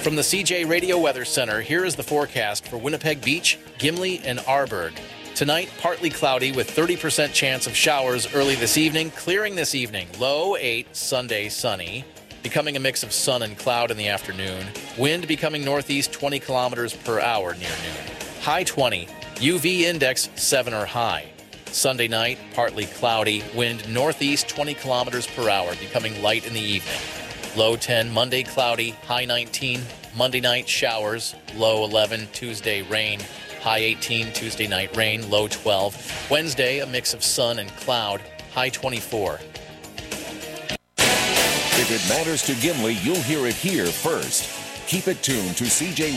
From the CJ Radio Weather Center, here is the forecast for Winnipeg Beach, Gimli, and Arborg. Tonight, partly cloudy with 30% chance of showers early this evening, clearing this evening. Low 8, Sunday sunny, becoming a mix of sun and cloud in the afternoon. Wind becoming northeast 20 kilometers per hour near noon. High 20, UV index 7 or high. Sunday night, partly cloudy, wind northeast 20 kilometers per hour, becoming light in the evening. Low 10, Monday cloudy, high 19. Monday night showers, low 11. Tuesday rain, high 18. Tuesday night rain, low 12. Wednesday, a mix of sun and cloud, high 24. If it matters to Gimli, you'll hear it here first. Keep it tuned to CJ